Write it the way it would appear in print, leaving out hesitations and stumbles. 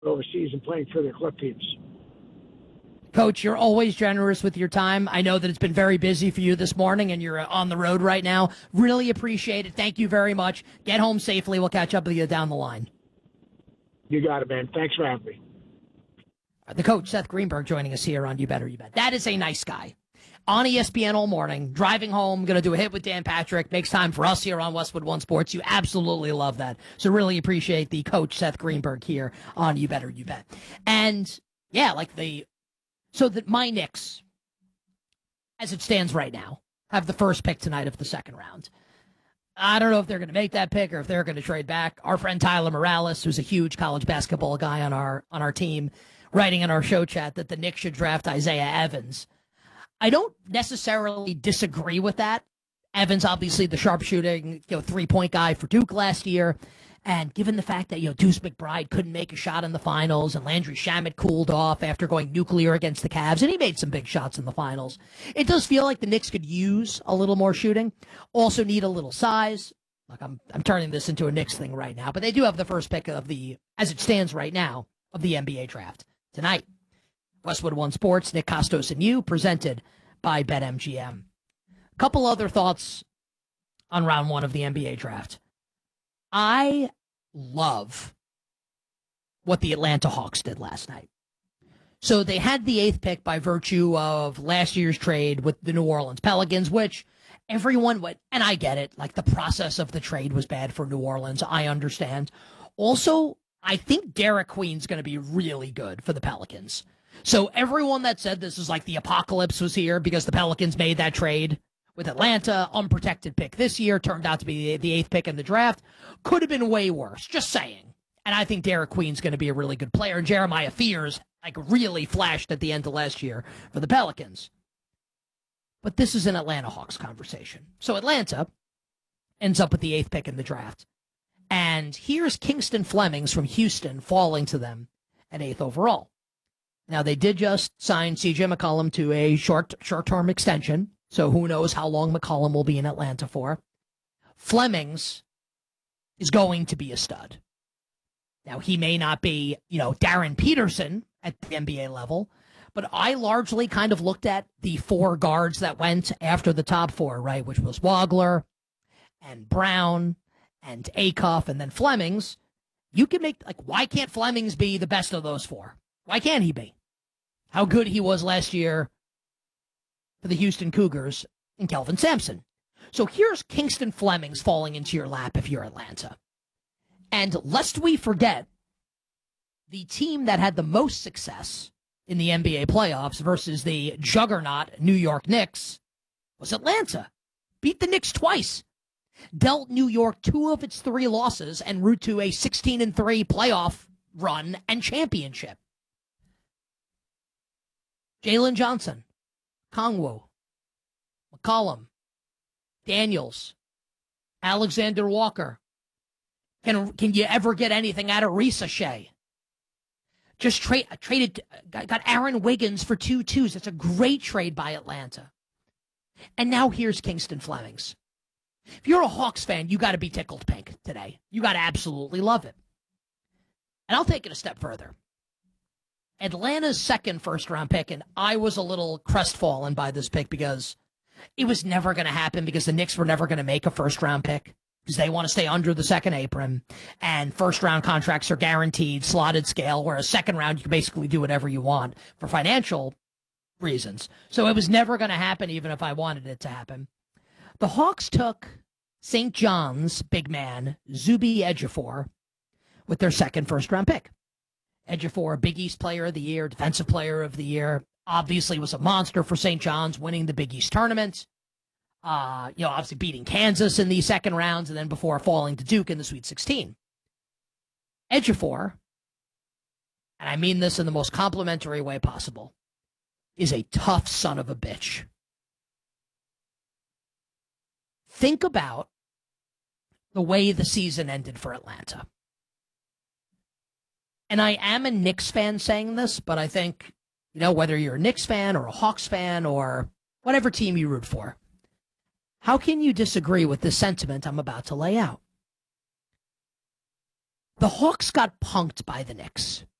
overseas and playing for their club teams. Coach, you're always generous with your time. I know that it's been very busy for you this morning and you're on the road right now. Really appreciate it. Thank you very much. Get home safely. We'll catch up with you down the line. You got it, man. Thanks for having me. The coach, Seth Greenberg, joining us here on You Better You Bet. That is a nice guy. On ESPN all morning, driving home, going to do a hit with Dan Patrick, makes time for us here on Westwood One Sports. You absolutely love that. So really appreciate the coach, Seth Greenberg, here on You Better You Bet. And, yeah, so that my Knicks, as it stands right now, have the first pick tonight of the second round. I don't know if they're going to make that pick or if they're going to trade back. Our friend Tyler Morales, who's a huge college basketball guy on our team, writing in our show chat that the Knicks should draft Isaiah Evans. I don't necessarily disagree with that. Evans, obviously the sharpshooting, three-point guy for Duke last year. And given the fact that, Deuce McBride couldn't make a shot in the finals and Landry Shamet cooled off after going nuclear against the Cavs, and he made some big shots in the finals, it does feel like the Knicks could use a little more shooting. Also need a little size. Look, I'm turning this into a Knicks thing right now, but they do have the first pick as it stands right now, of the NBA draft tonight. Westwood One Sports, Nick Kostos and you, presented by BetMGM. A couple other thoughts on round one of the NBA draft. I love what the Atlanta Hawks did last night. So they had the 8th pick by virtue of last year's trade with the New Orleans Pelicans, which everyone went, and I get it, like the process of the trade was bad for New Orleans. I understand. Also, I think Derek Queen's going to be really good for the Pelicans. So everyone that said this is like the apocalypse was here because the Pelicans made that trade with Atlanta, unprotected pick this year, turned out to be the 8th pick in the draft. Could have been way worse, just saying. And I think Derek Queen's going to be a really good player. And Jeremiah Fears, really flashed at the end of last year for the Pelicans. But this is an Atlanta Hawks conversation. So Atlanta ends up with the 8th pick in the draft. And here's Kingston Flemings from Houston falling to them at 8th overall. Now, they did just sign C.J. McCollum to a short-term extension. So who knows how long McCollum will be in Atlanta for. Flemings is going to be a stud. Now, he may not be, Darren Peterson at the NBA level, but I largely kind of looked at the 4 guards that went after the top 4, right, which was Wagler and Brown and Acuff and then Flemings. You can make, why can't Flemings be the best of those 4? Why can't he be? How good he was last year for the Houston Cougars and Kelvin Sampson. So here's Kingston Flemings falling into your lap if you're Atlanta. And lest we forget, the team that had the most success in the NBA playoffs versus the juggernaut New York Knicks was Atlanta. Beat the Knicks twice. Dealt New York 2 of its 3 losses en route to a 16-3 playoff run and championship. Jalen Johnson, Kongwu, McCollum, Daniels, Alexander Walker. Can you ever get anything out of Risa Shea? Just got Aaron Wiggins for 2 2s. It's a great trade by Atlanta. And now here's Kingston Flemings. If you're a Hawks fan, you got to be tickled pink today. You got to absolutely love it. And I'll take it a step further. Atlanta's second first-round pick, and I was a little crestfallen by this pick because it was never going to happen because the Knicks were never going to make a first-round pick because they want to stay under the second apron, and first-round contracts are guaranteed, slotted scale, whereas second round you can basically do whatever you want for financial reasons. So it was never going to happen even if I wanted it to happen. The Hawks took St. John's big man, Zuby Ejiofor, with their second first-round pick. Ejiofor, Big East Player of the Year, Defensive Player of the Year, obviously was a monster for St. John's, winning the Big East tournament. Obviously beating Kansas in the second rounds, and then before falling to Duke in the Sweet 16. Ejiofor, and I mean this in the most complimentary way possible, is a tough son of a bitch. Think about the way the season ended for Atlanta. And I am a Knicks fan saying this, but I think, whether you're a Knicks fan or a Hawks fan or whatever team you root for, how can you disagree with the sentiment I'm about to lay out? The Hawks got punked by the Knicks.